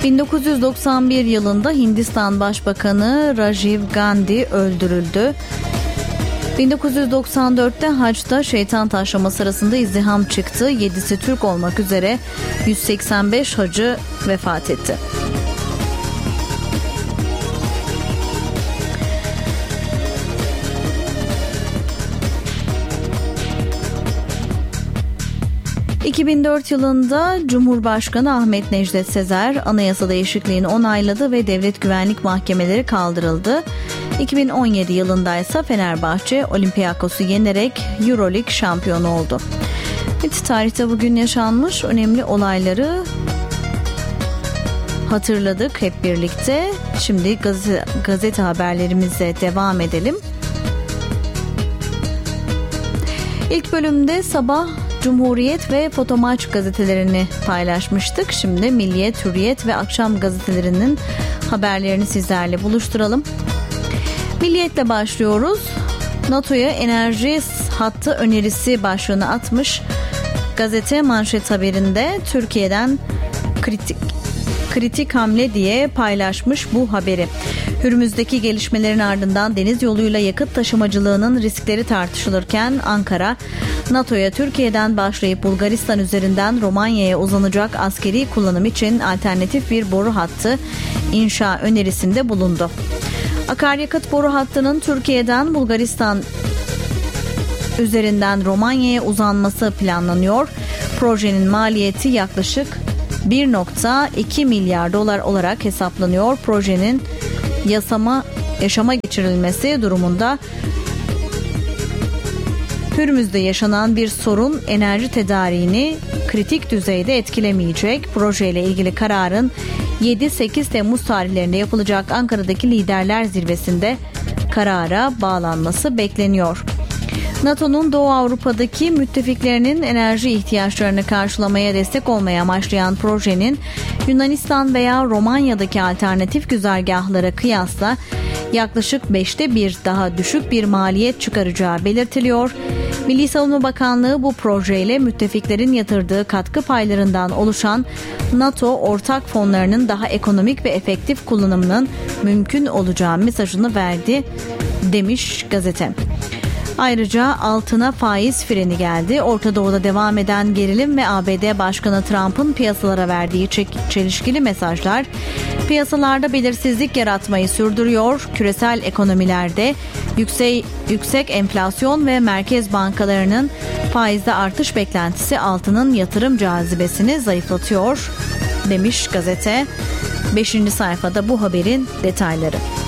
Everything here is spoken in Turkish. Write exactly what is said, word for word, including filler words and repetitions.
bin dokuz yüz doksan bir yılında Hindistan Başbakanı Rajiv Gandhi öldürüldü. bin dokuz yüz doksan dörtte Haç'ta şeytan taşlama sırasında izdiham çıktı. yedisi Türk olmak üzere yüz seksen beş hacı vefat etti. iki bin dört yılında Cumhurbaşkanı Ahmet Necdet Sezer anayasa değişikliğini onayladı ve devlet güvenlik mahkemeleri kaldırıldı. iki bin on yedi yılında ise Fenerbahçe Olympiakos'u yenerek Euroleague şampiyonu oldu. Evet, tarihte bugün yaşanmış önemli olayları hatırladık hep birlikte. Şimdi gazete, gazete haberlerimize devam edelim. İlk bölümde sabah Cumhuriyet ve Fotomaç gazetelerini paylaşmıştık. Şimdi Milliyet, Hürriyet ve Akşam gazetelerinin haberlerini sizlerle buluşturalım. Milliyet'le başlıyoruz. NATO'ya enerji hattı önerisi başlığını atmış. Gazete manşet haberinde Türkiye'den kritik kritik hamle diye paylaşmış bu haberi. Hürmüz'deki gelişmelerin ardından deniz yoluyla yakıt taşımacılığının riskleri tartışılırken Ankara, NATO'ya Türkiye'den başlayıp Bulgaristan üzerinden Romanya'ya uzanacak askeri kullanım için alternatif bir boru hattı inşa önerisinde bulundu. Akaryakıt boru hattının Türkiye'den Bulgaristan üzerinden Romanya'ya uzanması planlanıyor. Projenin maliyeti yaklaşık bir virgül iki milyar dolar olarak hesaplanıyor. Projenin yasama, yaşama geçirilmesi durumunda Hürmüz'de yaşanan bir sorun enerji tedariğini kritik düzeyde etkilemeyecek. Projeyle ilgili kararın yedi sekiz Temmuz tarihlerinde yapılacak Ankara'daki Liderler Zirvesi'nde karara bağlanması bekleniyor. NATO'nun Doğu Avrupa'daki müttefiklerinin enerji ihtiyaçlarını karşılamaya destek olmaya amaçlayan projenin Yunanistan veya Romanya'daki alternatif güzergahlara kıyasla yaklaşık beşte bir daha düşük bir maliyet çıkaracağı belirtiliyor. Milli Savunma Bakanlığı bu projeyle müttefiklerin yatırdığı katkı paylarından oluşan NATO ortak fonlarının daha ekonomik ve efektif kullanımının mümkün olacağı mesajını verdi demiş gazete. Ayrıca altına faiz freni geldi. Orta Doğu'da devam eden gerilim ve A B D Başkanı Trump'ın piyasalara verdiği çelişkili mesajlar piyasalarda belirsizlik yaratmayı sürdürüyor. Küresel ekonomilerde yüksek, yüksek enflasyon ve merkez bankalarının faizde artış beklentisi altının yatırım cazibesini zayıflatıyor demiş gazete. beşinci sayfada bu haberin detayları.